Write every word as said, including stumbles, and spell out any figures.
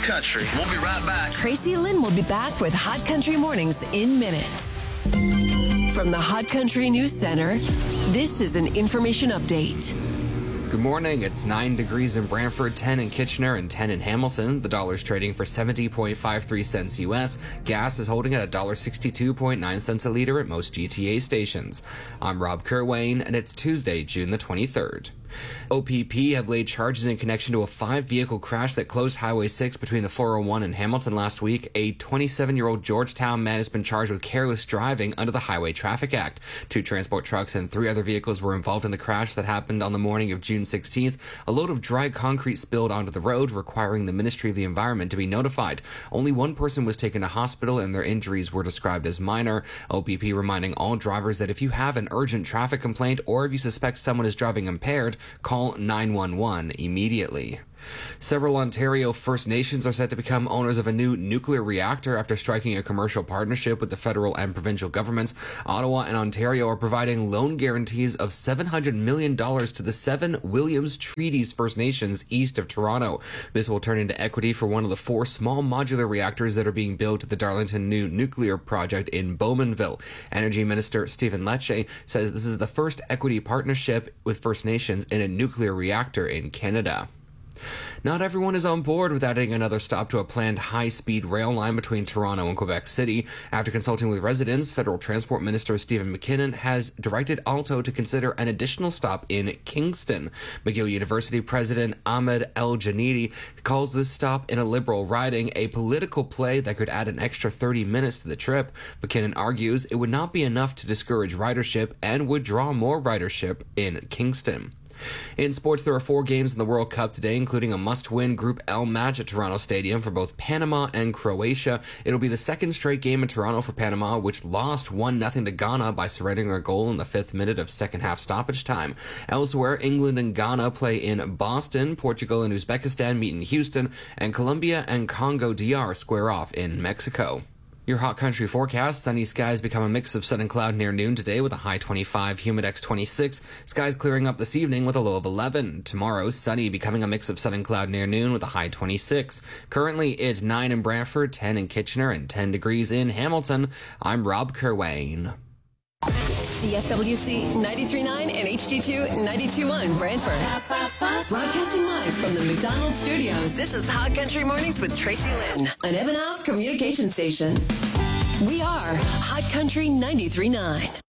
Country. We'll be right back. Tracy Lynn will be back with Hot Country Mornings in minutes. From the Hot Country News Center, this is an information update. Good morning. It's nine degrees in Brantford, ten in Kitchener, and ten in Hamilton. The dollar's trading for seventy point five three cents U S. Gas is holding at one dollar sixty-two point nine cents a liter at most G T A stations. I'm Rob Kerwayne, and it's Tuesday, June the twenty-third. O P P have laid charges in connection to a five-vehicle crash that closed Highway six between the four oh one and Hamilton last week. A twenty-seven-year-old Georgetown man has been charged with careless driving under the Highway Traffic Act. Two transport trucks and three other vehicles were involved in the crash that happened on the morning of June sixteenth. A load of dry concrete spilled onto the road, requiring the Ministry of the Environment to be notified. Only one person was taken to hospital, and their injuries were described as minor. O P P reminding all drivers that if you have an urgent traffic complaint or if you suspect someone is driving impaired, call nine one one immediately. Several Ontario First Nations are set to become owners of a new nuclear reactor after striking a commercial partnership with the federal and provincial governments. Ottawa and Ontario are providing loan guarantees of seven hundred million dollars to the seven Williams Treaties First Nations east of Toronto. This will turn into equity for one of the four small modular reactors that are being built at the Darlington New Nuclear Project in Bowmanville. Energy Minister Stephen Lecce says this is the first equity partnership with First Nations in a nuclear reactor in Canada. Not everyone is on board with adding another stop to a planned high-speed rail line between Toronto and Quebec City. After consulting with residents, Federal Transport Minister Stephen McKinnon has directed Alto to consider an additional stop in Kingston. McGill University President Ahmed El-Janidi calls this stop in a Liberal riding a political play that could add an extra thirty minutes to the trip. McKinnon argues it would not be enough to discourage ridership and would draw more ridership in Kingston. In sports, there are four games in the World Cup today, including a must-win Group L match at Toronto Stadium for both Panama and Croatia. It'll be the second straight game in Toronto for Panama, which lost one nothing to Ghana by surrendering a goal in the fifth minute of second-half stoppage time. Elsewhere, England and Ghana play in Boston, Portugal and Uzbekistan meet in Houston, and Colombia and Congo D R square off in Mexico. Your Hot Country forecast: sunny skies become a mix of sun and cloud near noon today with a high twenty-five, humidex twenty-six. Skies clearing up this evening with a low of eleven. Tomorrow, sunny becoming a mix of sun and cloud near noon with a high twenty-six. Currently, it's nine in Brantford, ten in Kitchener, and ten degrees in Hamilton. I'm Rob Kerwayne. C F W C ninety-three point nine and H D two ninety-two point one Brantford. Broadcasting live from the McDonald's studios, this is Hot Country Mornings with Tracy Lynn, an Evanov communication station. We are Hot Country ninety-three point nine.